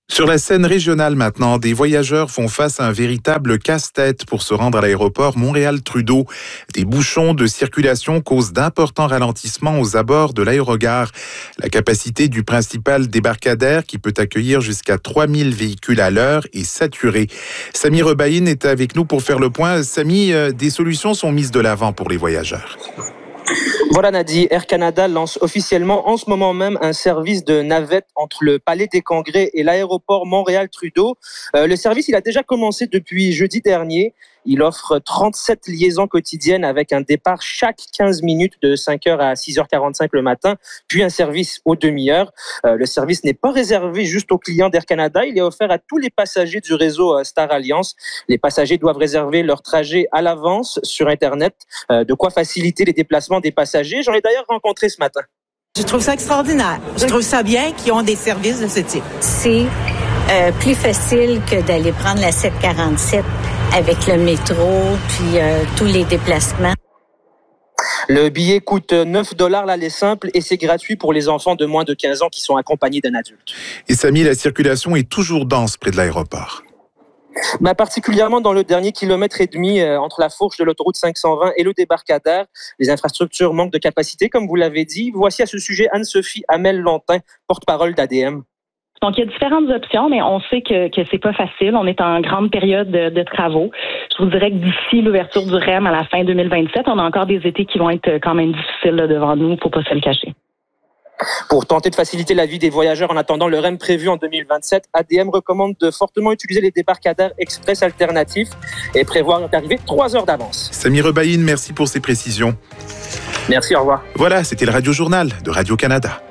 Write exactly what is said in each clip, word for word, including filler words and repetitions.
Sur la scène régionale maintenant, des voyageurs font face à un véritable casse-tête pour se rendre à l'aéroport Montréal-Trudeau. Des bouchons de circulation causent d'importants ralentissements aux abords de l'aérogare. La capacité du principal débarcadère, qui peut accueillir jusqu'à trois mille véhicules à l'heure, est saturée. Sami Rebaïn est avec nous pour faire le point. Sami, des solutions sont mises de l'avant pour les voyageurs. Voilà Nadi, Air Canada lance officiellement en ce moment même un service de navette entre le Palais des Congrès et l'aéroport Montréal-Trudeau. Euh, le service, il a déjà commencé depuis jeudi dernier. Il offre trente-sept liaisons quotidiennes avec un départ chaque quinze minutes de cinq heures à six heures quarante-cinq le matin, puis un service aux demi-heures. Euh, le service n'est pas réservé juste aux clients d'Air Canada, il est offert à tous les passagers du réseau euh, Star Alliance. Les passagers doivent réserver leur trajet à l'avance sur Internet, euh, de quoi faciliter les déplacements des passagers. J'en ai d'ailleurs rencontré ce matin. Je trouve ça extraordinaire. Je trouve ça bien qu'ils ont des services de ce type. C'est euh, plus facile que d'aller prendre la sept quarante-sept avec le métro, puis euh, tous les déplacements. Le billet coûte neuf dollars l'aller simple et c'est gratuit pour les enfants de moins de quinze ans qui sont accompagnés d'un adulte. Et Sami, la circulation est toujours dense près de l'aéroport. Bah, particulièrement dans le dernier kilomètre et demi euh, entre la fourche de l'autoroute cinq cent vingt et le débarcadère. Les infrastructures manquent de capacité, comme vous l'avez dit. Voici à ce sujet Anne-Sophie Hamel-Lontin, porte-parole d'A D M. Donc, il y a différentes options, mais on sait que, que c'est pas facile. On est en grande période de, de travaux. Je vous dirais que d'ici l'ouverture du R E M à la fin deux mille vingt-sept, on a encore des étés qui vont être quand même difficiles là, devant nous, pour pas se le cacher. Pour tenter de faciliter la vie des voyageurs en attendant le R E M prévu en deux mille vingt-sept, A D M recommande de fortement utiliser les débarcadères express alternatifs et prévoir d'arriver trois heures d'avance. Sami Rebaïn, merci pour ces précisions. Merci, au revoir. Voilà, c'était le Radio Journal de Radio-Canada.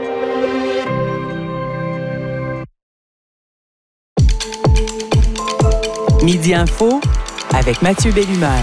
Midi Info avec Mathieu Bellumeur.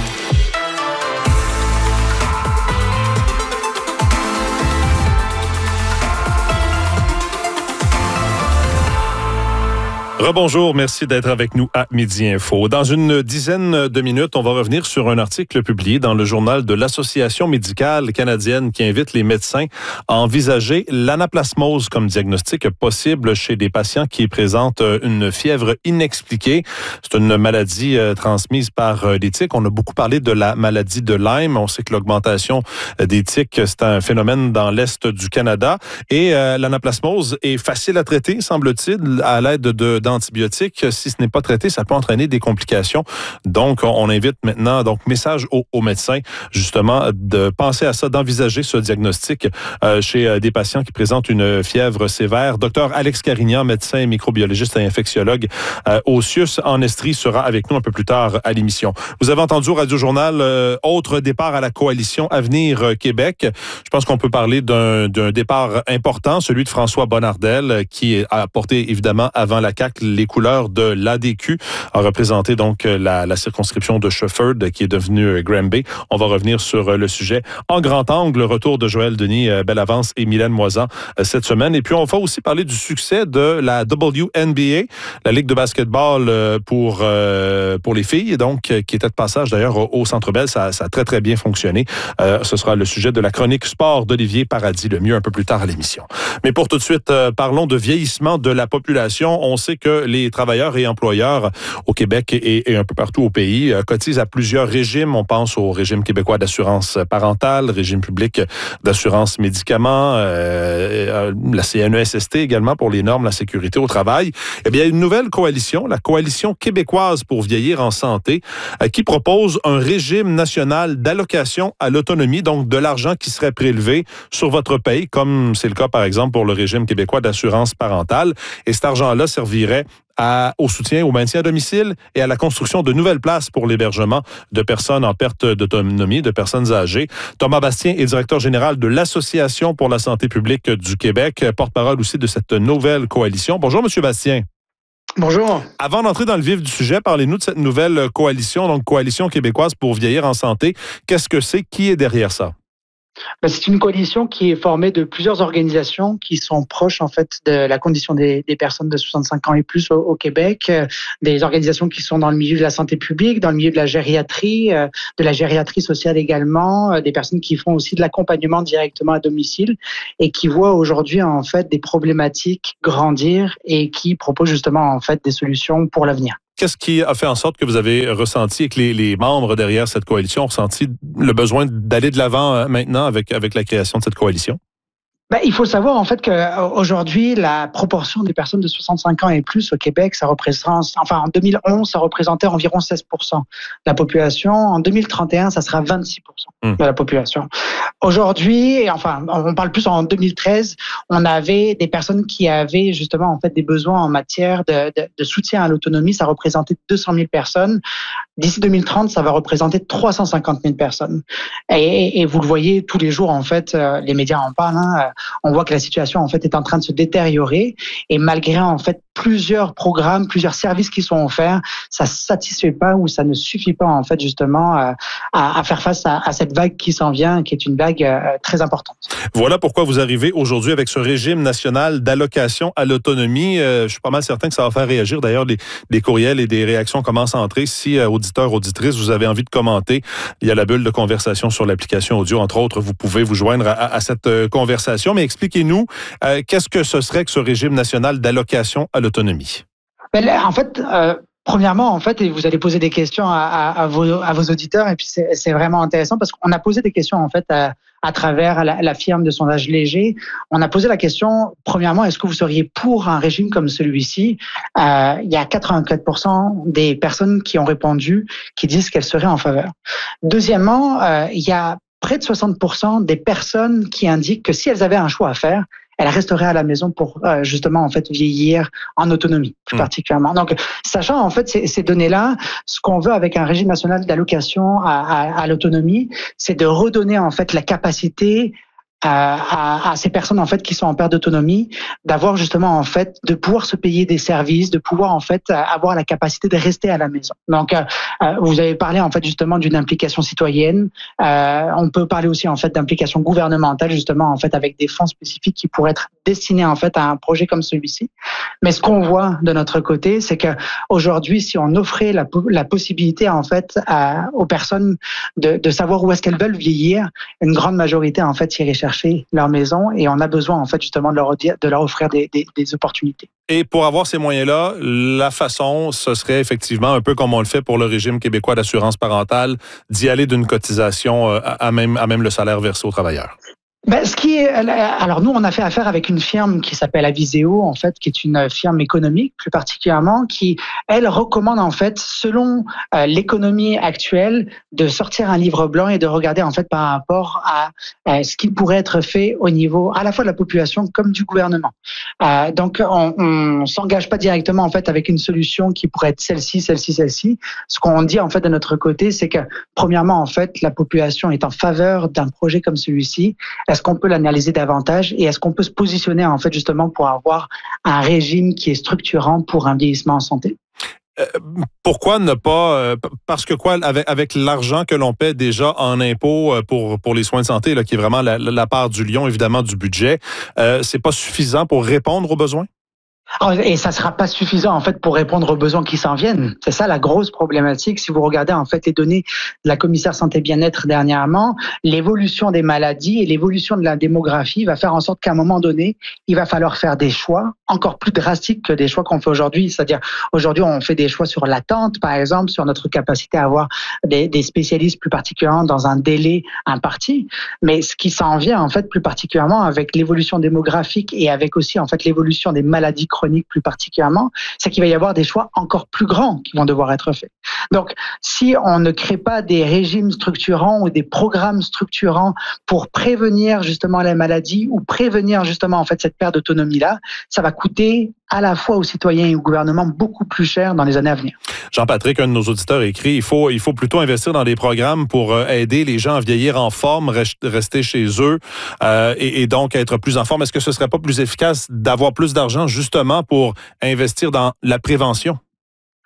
Rebonjour, merci d'être avec nous à Midi Info. Dans une dizaine de minutes, on va revenir sur un article publié dans le journal de l'Association médicale canadienne qui invite les médecins à envisager l'anaplasmose comme diagnostic possible chez des patients qui présentent une fièvre inexpliquée. C'est une maladie euh, transmise par euh, les tiques. On a beaucoup parlé de la maladie de Lyme. On sait que l'augmentation des tiques, c'est un phénomène dans l'Est du Canada. Et euh, l'anaplasmose est facile à traiter, semble-t-il, à l'aide de d'antibiotiques. Si ce n'est pas traité, ça peut entraîner des complications. Donc, on invite maintenant, donc, message aux, aux médecins, justement, de penser à ça, d'envisager ce diagnostic euh, chez euh, des patients qui présentent une fièvre sévère. Docteur Alex Carignan, médecin microbiologiste et infectiologue euh, au C I U S en Estrie, sera avec nous un peu plus tard à l'émission. Vous avez entendu au Radio-Journal, euh, autre départ à la coalition Avenir euh, Québec. Je pense qu'on peut parler d'un, d'un départ important, celui de François Bonnardel, qui a porté, évidemment, avant la C A Q, les couleurs de l'A D Q, a représenté donc la, la circonscription de Shefford qui est devenue Granby. On va revenir sur le sujet en grand angle. Retour de Joël Denis, Bellavance et Mylène Moisan cette semaine. Et puis, on va aussi parler du succès de la W N B A, la Ligue de basketball pour, pour les filles, donc qui était de passage d'ailleurs au Centre Bell. Ça, ça a très, très bien fonctionné. Euh, ce sera le sujet de la chronique sport d'Olivier Paradis, le mieux un peu plus tard à l'émission. Mais pour tout de suite, euh, parlons de vieillissement de la population. On sait que les travailleurs et employeurs au Québec et, et un peu partout au pays euh, cotisent à plusieurs régimes. On pense au régime québécois d'assurance parentale, régime public d'assurance médicaments, euh, la C N E S S T également pour les normes, la sécurité au travail. Eh bien, il y a une nouvelle coalition, la Coalition québécoise pour vieillir en santé, euh, qui propose un régime national d'allocation à l'autonomie, donc de l'argent qui serait prélevé sur votre paye, comme c'est le cas par exemple pour le régime québécois d'assurance parentale. Et cet argent-là servirait À, au soutien au maintien à domicile et à la construction de nouvelles places pour l'hébergement de personnes en perte d'autonomie, de personnes âgées. Thomas Bastien est directeur général de l'Association pour la santé publique du Québec, porte-parole aussi de cette nouvelle coalition. Bonjour, Monsieur Bastien. Bonjour. Avant d'entrer dans le vif du sujet, parlez-nous de cette nouvelle coalition, donc Coalition québécoise pour vieillir en santé. Qu'est-ce que c'est? Qui est derrière ça? Ben, c'est une coalition qui est formée de plusieurs organisations qui sont proches en fait de la condition des, des personnes de soixante-cinq ans et plus au, au Québec, euh, des organisations qui sont dans le milieu de la santé publique, dans le milieu de la gériatrie, euh, de la gériatrie sociale également, euh, des personnes qui font aussi de l'accompagnement directement à domicile et qui voient aujourd'hui en fait des problématiques grandir et qui proposent justement en fait des solutions pour l'avenir. Qu'est-ce qui a fait en sorte que vous avez ressenti et que les, les membres derrière cette coalition ont ressenti le besoin d'aller de l'avant maintenant avec, avec la création de cette coalition? Ben, il faut savoir en fait qu'aujourd'hui, la proportion des personnes de soixante-cinq ans et plus au Québec, ça représente, enfin en deux mille onze, ça représentait environ seize pour cent de la population. En deux mille trente et un, ça sera vingt-six pour cent mmh. de la population. Aujourd'hui, enfin, on parle plus en deux mille treize, on avait des personnes qui avaient justement en fait des besoins en matière de, de, de soutien à l'autonomie. Ça représentait deux cent mille personnes. D'ici deux mille trente, ça va représenter trois cent cinquante mille personnes. Et, et, et vous le voyez tous les jours en fait, euh, les médias en parlent. Hein, on voit que la situation en fait est en train de se détériorer et malgré en fait plusieurs programmes, plusieurs services qui sont offerts, ça satisfait pas ou ça ne suffit pas en fait justement euh, à, à faire face à, à cette vague qui s'en vient, qui est une vague euh, très importante. Voilà pourquoi vous arrivez aujourd'hui avec ce régime national d'allocation à l'autonomie. Euh, je suis pas mal certain que ça va faire réagir. D'ailleurs, des, des courriels et des réactions commencent à entrer. Si euh, auditeurs, auditrices, vous avez envie de commenter, il y a la bulle de conversation sur l'application audio, entre autres. Vous pouvez vous joindre à, à cette euh, conversation. Mais expliquez-nous, euh, qu'est-ce que ce serait que ce régime national d'allocation à l'autonomie? Ben là, en fait, euh, premièrement, en fait, et vous allez poser des questions à, à, à, vos, à vos auditeurs, et puis c'est, c'est vraiment intéressant parce qu'on a posé des questions en fait à, à travers la, la firme de sondage Léger. On a posé la question, premièrement, est-ce que vous seriez pour un régime comme celui-ci? Euh, il y a quatre-vingt-quatre pour cent des personnes qui ont répondu qui disent qu'elles seraient en faveur. Deuxièmement, euh, il y a près de soixante pour cent des personnes qui indiquent que si elles avaient un choix à faire, elles resteraient à la maison pour euh, justement en fait vieillir en autonomie plus mmh. particulièrement. Donc, sachant en fait ces, ces données-là, ce qu'on veut avec un régime national d'allocation à, à, à l'autonomie, c'est de redonner en fait la capacité À, à, à ces personnes en fait qui sont en perte d'autonomie, d'avoir justement en fait de pouvoir se payer des services, de pouvoir en fait avoir la capacité de rester à la maison. Donc euh, vous avez parlé en fait justement d'une implication citoyenne. Euh, on peut parler aussi en fait d'implication gouvernementale justement en fait avec des fonds spécifiques qui pourraient être destinés en fait à un projet comme celui-ci. Mais ce qu'on voit de notre côté, c'est que aujourd'hui, si on offrait la, la possibilité en fait à, aux personnes de, de savoir où est-ce qu'elles veulent vieillir, une grande majorité en fait irait chercher leur maison et on a besoin en fait justement de leur, de leur offrir des, des, des opportunités. Et pour avoir ces moyens-là, la façon, ce serait effectivement un peu comme on le fait pour le régime québécois d'assurance parentale, d'y aller d'une cotisation à même, à même le salaire versé aux travailleurs. Ben, ce qui est, alors nous, on a fait affaire avec une firme qui s'appelle Aviseo, en fait, qui est une firme économique, plus particulièrement, qui, elle, recommande, en fait, selon euh, l'économie actuelle, de sortir un livre blanc et de regarder, en fait, par rapport à euh, ce qui pourrait être fait au niveau à la fois de la population comme du gouvernement. Euh, donc, on, on s'engage pas directement, en fait, avec une solution qui pourrait être celle-ci, celle-ci, celle-ci. Ce qu'on dit, en fait, de notre côté, c'est que, premièrement, en fait, la population est en faveur d'un projet comme celui-ci. Est-ce qu'on peut l'analyser davantage et est-ce qu'on peut se positionner en fait justement pour avoir un régime qui est structurant pour un vieillissement en santé? Euh, pourquoi ne pas... Euh, parce que quoi, avec, avec l'argent que l'on paie déjà en impôts pour, pour les soins de santé, là, qui est vraiment la, la part du lion, évidemment, du budget, euh, c'est pas suffisant pour répondre aux besoins? Et ça sera pas suffisant en fait pour répondre aux besoins qui s'en viennent. C'est ça la grosse problématique. Si vous regardez en fait les données de la commissaire santé bien-être dernièrement, l'évolution des maladies et l'évolution de la démographie va faire en sorte qu'à un moment donné, il va falloir faire des choix encore plus drastiques que des choix qu'on fait aujourd'hui. C'est-à-dire aujourd'hui on fait des choix sur l'attente, par exemple, sur notre capacité à avoir des, des spécialistes plus particulièrement dans un délai imparti. Mais ce qui s'en vient en fait plus particulièrement avec l'évolution démographique et avec aussi en fait l'évolution des maladies chroniques plus particulièrement, c'est qu'il va y avoir des choix encore plus grands qui vont devoir être faits. Donc, si on ne crée pas des régimes structurants ou des programmes structurants pour prévenir justement la maladie ou prévenir justement en fait cette perte d'autonomie-là, ça va coûter à la fois aux citoyens et au gouvernement beaucoup plus cher dans les années à venir. Jean-Patrick, un de nos auditeurs écrit, il faut, il faut plutôt investir dans des programmes pour aider les gens à vieillir en forme, rester chez eux euh, et, et donc être plus en forme. Est-ce que ce serait pas plus efficace d'avoir plus d'argent justement pour investir dans la prévention?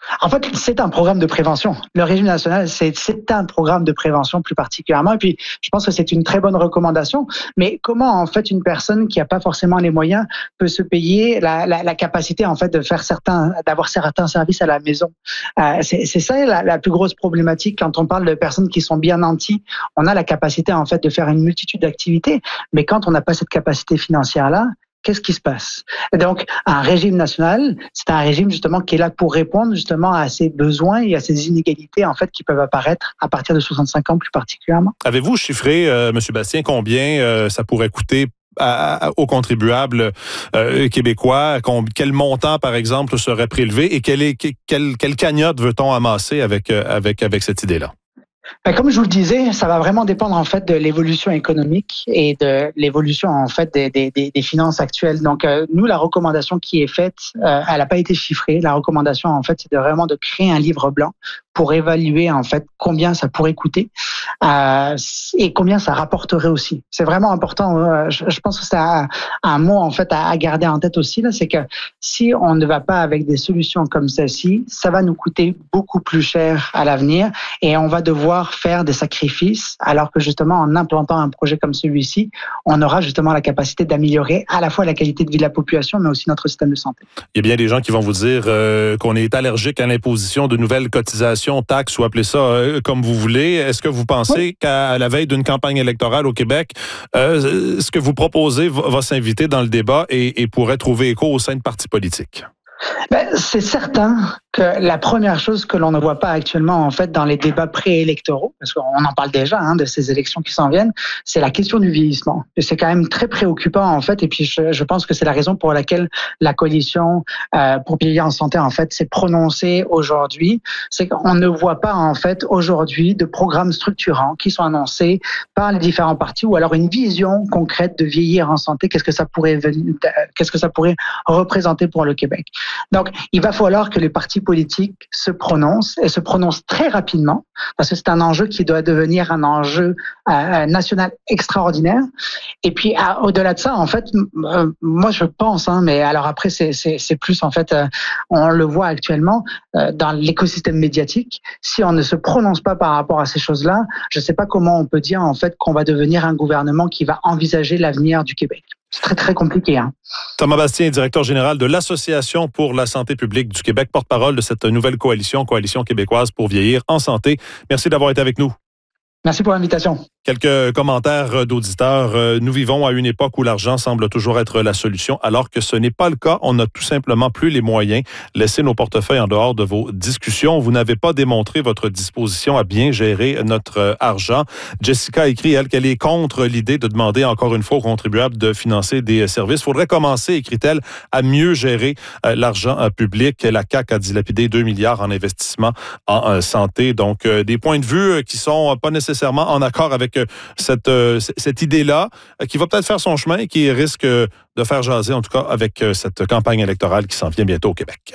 En fait, c'est un programme de prévention. Le régime national, c'est, c'est un programme de prévention plus particulièrement. Et puis, je pense que c'est une très bonne recommandation. Mais comment, en fait, une personne qui n'a pas forcément les moyens peut se payer la, la, la capacité, en fait, de faire certains, d'avoir certains services à la maison? Euh, c'est, c'est ça la, la plus grosse problématique quand on parle de personnes qui sont bien nanties. On a la capacité, en fait, de faire une multitude d'activités. Mais quand on n'a pas cette capacité financière-là, qu'est-ce qui se passe? Et donc, un régime national, c'est un régime justement qui est là pour répondre justement à ces besoins et à ces inégalités en fait qui peuvent apparaître à partir de soixante-cinq ans plus particulièrement. Avez-vous chiffré, euh, M. Bastien, combien euh, ça pourrait coûter à, à, aux contribuables euh, québécois? Quel montant, par exemple, serait prélevé et quelle, est, quelle, quelle cagnotte veut-on amasser avec, euh, avec, avec cette idée-là? Ben, comme je vous le disais, ça va vraiment dépendre en fait de l'évolution économique et de l'évolution en fait des, des, des finances actuelles. Donc euh, nous, la recommandation qui est faite, euh, elle n'a pas été chiffrée. La recommandation en fait, c'est de vraiment de créer un livre blanc pour évaluer en fait combien ça pourrait coûter euh, et combien ça rapporterait aussi. C'est vraiment important. Euh, je, je pense que c'est un, un mot en fait à, à garder en tête aussi là, c'est que si on ne va pas avec des solutions comme celle-ci, ça va nous coûter beaucoup plus cher à l'avenir et on va devoir faire des sacrifices, alors que justement en implantant un projet comme celui-ci, on aura justement la capacité d'améliorer à la fois la qualité de vie de la population, mais aussi notre système de santé. Il y a bien des gens qui vont vous dire euh, qu'on est allergique à l'imposition de nouvelles cotisations, taxes ou appelez ça euh, comme vous voulez. Est-ce que vous pensez oui. qu'à la veille d'une campagne électorale au Québec, euh, ce que vous proposez va, va s'inviter dans le débat et, et pourrait trouver écho au sein de partis politiques? Ben, c'est certain que la première chose que l'on ne voit pas actuellement en fait dans les débats préélectoraux, parce qu'on en parle déjà hein, de ces élections qui s'en viennent, c'est la question du vieillissement. Et c'est quand même très préoccupant en fait. Et puis je, je pense que c'est la raison pour laquelle la coalition euh, pour vieillir en santé en fait s'est prononcée aujourd'hui. C'est qu'on ne voit pas en fait aujourd'hui de programmes structurants qui sont annoncés par les différents partis ou alors une vision concrète de vieillir en santé. Qu'est-ce que ça pourrait qu'est-ce que ça pourrait représenter pour le Québec? Donc, il va falloir que les partis politiques se prononcent et se prononcent très rapidement parce que c'est un enjeu qui doit devenir un enjeu euh, national extraordinaire. Et puis, à, au-delà de ça, en fait, euh, moi, je pense, hein, mais alors après, c'est, c'est, c'est plus, en fait, euh, on le voit actuellement euh, dans l'écosystème médiatique. Si on ne se prononce pas par rapport à ces choses-là, je ne sais pas comment on peut dire, en fait, qu'on va devenir un gouvernement qui va envisager l'avenir du Québec. C'est très, très compliqué. Hein. Thomas Bastien, directeur général de l'Association pour la santé publique du Québec, porte-parole de cette nouvelle coalition, Coalition québécoise pour vieillir en santé. Merci d'avoir été avec nous. Merci pour l'invitation. Quelques commentaires d'auditeurs. Nous vivons à une époque où l'argent semble toujours être la solution, alors que ce n'est pas le cas. On n'a tout simplement plus les moyens. Laissez nos portefeuilles en dehors de vos discussions. Vous n'avez pas démontré votre disposition à bien gérer notre argent. Jessica écrit, elle, qu'elle est contre l'idée de demander encore une fois aux contribuables de financer des services. Il faudrait commencer, écrit-elle, à mieux gérer l'argent public. La C A Q a dilapidé deux milliards en investissement en santé. Donc, des points de vue qui sont pas nécessairement en accord avec cette, cette idée-là, qui va peut-être faire son chemin et qui risque de faire jaser, en tout cas, avec cette campagne électorale qui s'en vient bientôt au Québec.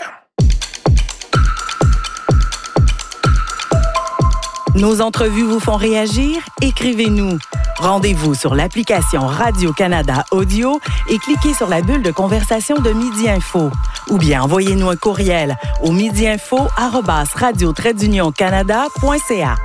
Nos entrevues vous font réagir? Écrivez-nous. Rendez-vous sur l'application Radio-Canada Audio et cliquez sur la bulle de conversation de Midi Info. Ou bien envoyez-nous un courriel au midiinfo arobase radio trait d'union canada point c a.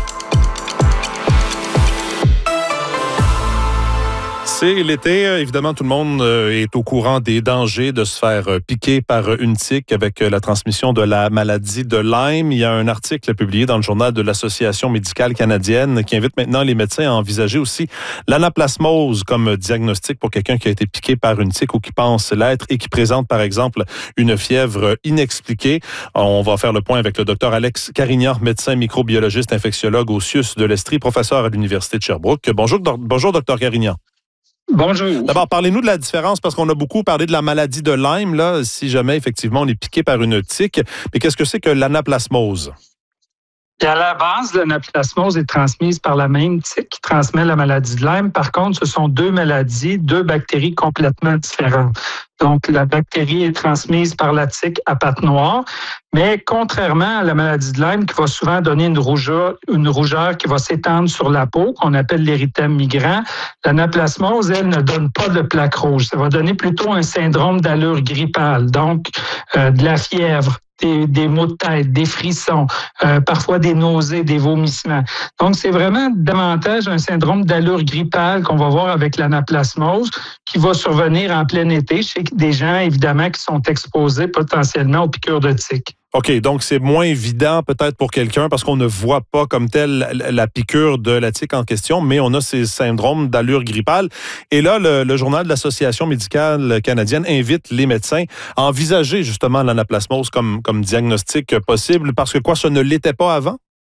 C'est l'été. Évidemment, tout le monde est au courant des dangers de se faire piquer par une tique avec la transmission de la maladie de Lyme. Il y a un article publié dans le journal de l'Association médicale canadienne qui invite maintenant les médecins à envisager aussi l'anaplasmose comme diagnostic pour quelqu'un qui a été piqué par une tique ou qui pense l'être et qui présente, par exemple, une fièvre inexpliquée. On va faire le point avec le docteur Alex Carignan, médecin microbiologiste infectiologue au C I U S de l'Estrie, professeur à l'Université de Sherbrooke. Bonjour, do- bonjour docteur Carignan. Bonjour. D'abord, parlez-nous de la différence, parce qu'on a beaucoup parlé de la maladie de Lyme, là, si jamais, effectivement, on est piqué par une tique. Mais qu'est-ce que c'est que l'anaplasmose? Et à la base, l'anaplasmose est transmise par la même tique qui transmet la maladie de Lyme. Par contre, ce sont deux maladies, deux bactéries complètement différentes. Donc, la bactérie est transmise par la tique à pattes noires, mais contrairement à la maladie de Lyme qui va souvent donner une rougeur, une rougeur qui va s'étendre sur la peau, qu'on appelle l'érythème migrant, l'anaplasmose, elle, ne donne pas de plaques rouges. Ça va donner plutôt un syndrome d'allure grippale, donc euh, de la fièvre, des, des maux de tête, des frissons, euh, parfois des nausées, des vomissements. Donc, c'est vraiment davantage un syndrome d'allure grippale qu'on va voir avec l'anaplasmose qui va survenir en plein été chez des gens, évidemment, qui sont exposés potentiellement aux piqûres de tiques. OK, donc c'est moins évident peut-être pour quelqu'un parce qu'on ne voit pas comme tel la, la piqûre de la tique en question, mais on a ces syndromes d'allure grippale. Et là, le, le journal de l'Association médicale canadienne invite les médecins à envisager justement l'anaplasmose comme, comme diagnostic possible parce que quoi, ça ne l'était pas avant?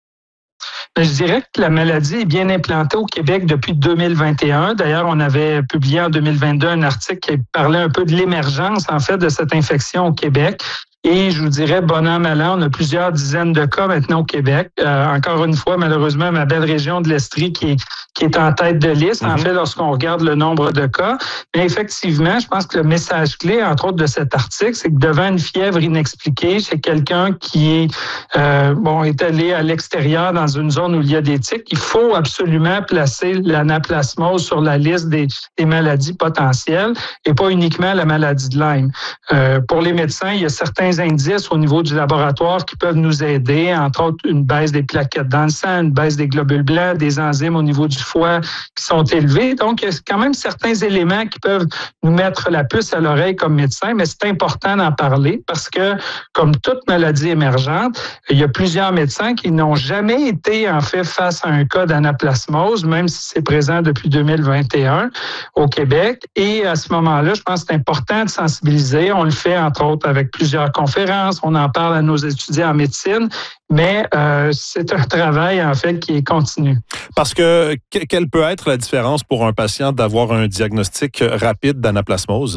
Je dirais que la maladie est bien implantée au Québec depuis deux mille vingt et un. D'ailleurs, on avait publié en deux mille vingt-deux un article qui parlait un peu de l'émergence, en fait, de cette infection au Québec. Et je vous dirais, bon an, mal an, on a plusieurs dizaines de cas maintenant au Québec. Euh, encore une fois, malheureusement, ma belle région de l'Estrie qui est, qui est en tête de liste, mm-hmm. en fait, lorsqu'on regarde le nombre de cas. Mais effectivement, je pense que le message clé, entre autres, de cet article, c'est que devant une fièvre inexpliquée chez quelqu'un qui est, euh, bon, est allé à l'extérieur dans une zone où il y a des tiques, il faut absolument placer l'anaplasmose sur la liste des, des maladies potentielles et pas uniquement la maladie de Lyme. Euh, pour les médecins, il y a certains indices au niveau du laboratoire qui peuvent nous aider, entre autres une baisse des plaquettes dans le sang, une baisse des globules blancs, des enzymes au niveau du foie qui sont élevés. Donc, il y a quand même certains éléments qui peuvent nous mettre la puce à l'oreille comme médecin, mais c'est important d'en parler parce que, comme toute maladie émergente, il y a plusieurs médecins qui n'ont jamais été, en fait, face à un cas d'anaplasmose, même si c'est présent depuis deux mille vingt et un au Québec. Et à ce moment-là, je pense que c'est important de sensibiliser. On le fait, entre autres, avec plusieurs conférences, on en parle à nos étudiants en médecine, mais euh, c'est un travail, en fait, qui est continu. Parce que, quelle peut être la différence pour un patient d'avoir un diagnostic rapide d'anaplasmose?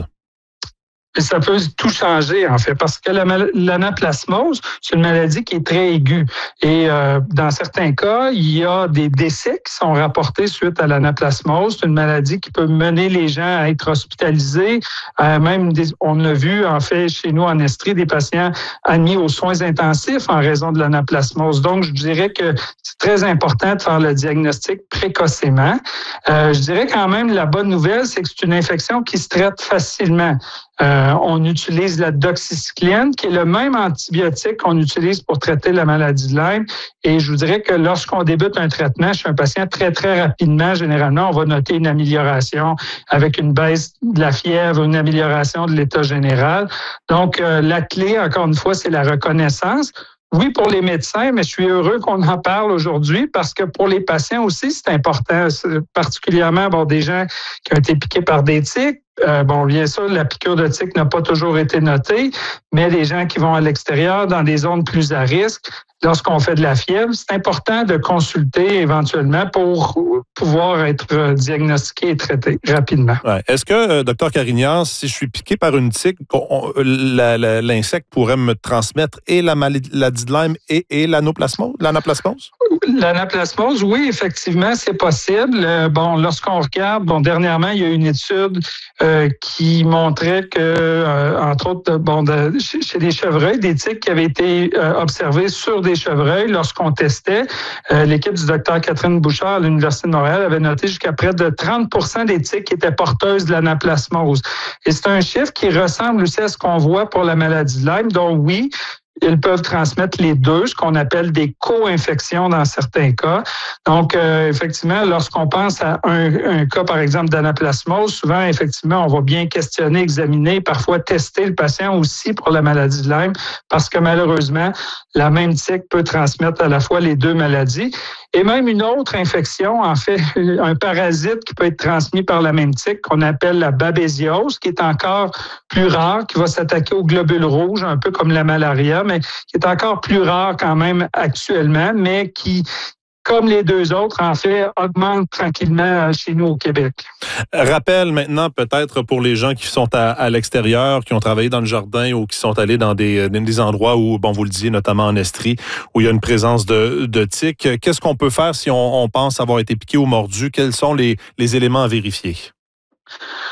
Ça peut tout changer, en fait, parce que la, l'anaplasmose, c'est une maladie qui est très aiguë. Et euh, dans certains cas, il y a des décès qui sont rapportés suite à l'anaplasmose. C'est une maladie qui peut mener les gens à être hospitalisés. Euh, même, des, on a vu, en fait, chez nous en Estrie, des patients admis aux soins intensifs en raison de l'anaplasmose. Donc, je dirais que c'est très important de faire le diagnostic précocement. Euh, je dirais quand même, la bonne nouvelle, c'est que c'est une infection qui se traite facilement. Euh, on utilise la doxycycline, qui est le même antibiotique qu'on utilise pour traiter la maladie de Lyme. Et je vous dirais que lorsqu'on débute un traitement chez un patient, très, très rapidement, généralement, on va noter une amélioration avec une baisse de la fièvre, une amélioration de l'état général. Donc, euh, la clé, encore une fois, c'est la reconnaissance. Oui, pour les médecins, mais je suis heureux qu'on en parle aujourd'hui parce que pour les patients aussi, c'est important, c'est particulièrement bon, des gens qui ont été piqués par des tiques. Euh, bon, bien sûr, la piqûre de tique n'a pas toujours été notée, mais les gens qui vont à l'extérieur dans des zones plus à risque, lorsqu'on fait de la fièvre, c'est important de consulter éventuellement pour pouvoir être diagnostiqué et traité rapidement. Ouais. Est-ce que, euh, docteur Carignan, si je suis piqué par une tique, on, la, la, l'insecte pourrait me transmettre et la maladie de Lyme et, et l'anaplasmose? L'anaplasmose? L'anaplasmose, oui, effectivement, c'est possible. Euh, bon, lorsqu'on regarde, bon, dernièrement, il y a une étude euh, qui montrait que, euh, entre autres, bon, de, chez des chevreuils, des tiques qui avaient été euh, observées sur des chevreuils lorsqu'on testait. Euh, l'équipe du docteur Catherine Bouchard à l'Université de Montréal avait noté jusqu'à près de trente pour cent des tiques qui étaient porteuses de l'anaplasmose. Et c'est un chiffre qui ressemble aussi à ce qu'on voit pour la maladie de Lyme. Donc oui, ils peuvent transmettre les deux, ce qu'on appelle des co-infections dans certains cas. Donc, euh, effectivement, lorsqu'on pense à un, un cas, par exemple, d'anaplasmose, souvent, effectivement, on va bien questionner, examiner, parfois tester le patient aussi pour la maladie de Lyme, parce que malheureusement, la même tique peut transmettre à la fois les deux maladies. Et même une autre infection, en fait, un parasite qui peut être transmis par la même tique, qu'on appelle la babésiose, qui est encore plus rare, qui va s'attaquer aux globules rouges, un peu comme la malaria, mais qui est encore plus rare quand même actuellement, mais qui, comme les deux autres, en fait, augmente tranquillement chez nous au Québec. Rappel maintenant, peut-être pour les gens qui sont à, à l'extérieur, qui ont travaillé dans le jardin ou qui sont allés dans des, dans des endroits où, bon, vous le disiez, notamment en Estrie, où il y a une présence de, de tiques. Qu'est-ce qu'on peut faire si on, on pense avoir été piqué ou mordu? Quels sont les, les éléments à vérifier?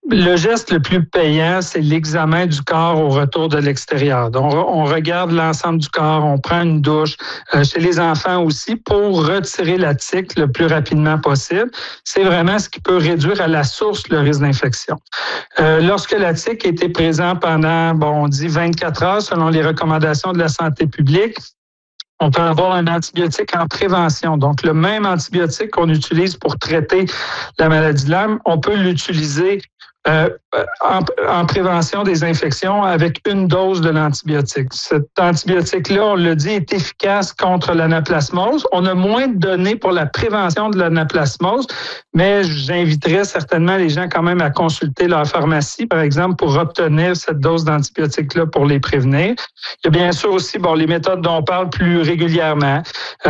Le geste le plus payant, c'est l'examen du corps au retour de l'extérieur. Donc, on regarde l'ensemble du corps, on prend une douche, euh, chez les enfants aussi, pour retirer la tique le plus rapidement possible. C'est vraiment ce qui peut réduire à la source le risque d'infection. Euh, lorsque la tique était présente pendant, bon, on dit vingt-quatre heures, selon les recommandations de la santé publique, on peut avoir un antibiotique en prévention. Donc, le même antibiotique qu'on utilise pour traiter la maladie de Lyme, on peut l'utiliser Euh, en, en prévention des infections avec une dose de l'antibiotique. Cet antibiotique-là, on le dit, est efficace contre l'anaplasmose. On a moins de données pour la prévention de l'anaplasmose, mais j'inviterais certainement les gens quand même à consulter leur pharmacie, par exemple, pour obtenir cette dose d'antibiotique-là pour les prévenir. Il y a bien sûr aussi bon, les méthodes dont on parle plus régulièrement.